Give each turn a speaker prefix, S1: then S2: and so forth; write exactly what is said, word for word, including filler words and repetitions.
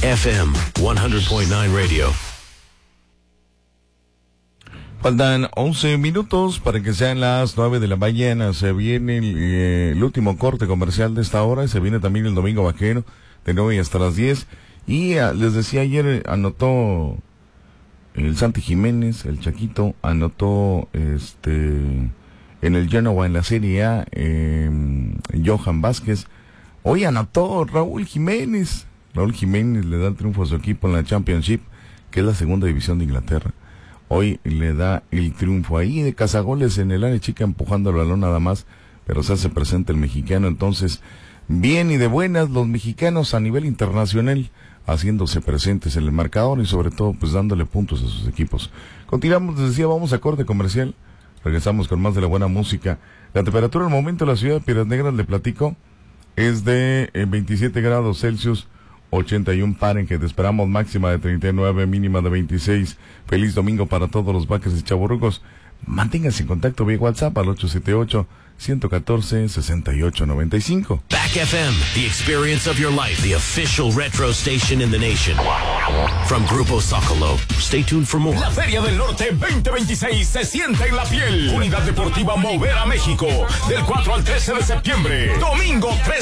S1: F M one hundred point nine Radio.
S2: Faltan once minutos para que sean las nueve de la mañana. Se viene el, eh, el último corte comercial de esta hora y se viene también el domingo vaquero de nueve hasta las diez. Y uh, les decía ayer, eh, anotó el Santi Jiménez, el Chaquito, anotó este en el Genoa en la Serie A, eh, Johan Vázquez. Hoy anotó Raúl Jiménez. Raúl Jiménez le da el triunfo a su equipo en la Championship, que es la segunda división de Inglaterra. Hoy le da el triunfo ahí de cazagoles en el área chica, empujando el balón nada más, pero se hace presente el mexicano. Entonces, bien y de buenas los mexicanos a nivel internacional, haciéndose presentes en el marcador y sobre todo pues dándole puntos a sus equipos. Continuamos, les decía, vamos a corte comercial, regresamos con más de la buena música. La temperatura al momento en la ciudad de Piedras Negras, le platico, es de eh, veintisiete grados Celsius, ochenta y uno Fahrenheit. Esperamos máxima de treinta y nueve, mínima de veintiséis. Feliz domingo para todos los vaques y chavorrucos. Manténganse en contacto vía WhatsApp al ocho siete ocho, uno uno cuatro, seis ocho nueve cinco.
S1: Back F M, the experience of your life, the official retro station in the nation. From Grupo Zócalo. Stay tuned for more.
S3: La Feria del Norte veinte veintiséis se siente en la piel. Unidad Deportiva Mover a México. Del cuatro al trece de septiembre. Domingo tres